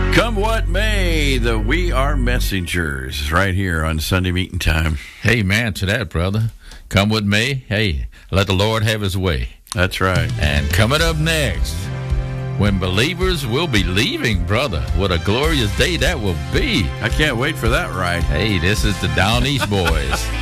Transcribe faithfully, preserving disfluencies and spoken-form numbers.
Come what may, the We Are Messengers right here on Sunday Meeting Time. Amen to that, brother. Come what may, hey, let the Lord have his way. That's right. And coming up next, when believers will be leaving, brother, what a glorious day that will be. I can't wait for that ride. Hey, this is the Down East Boys.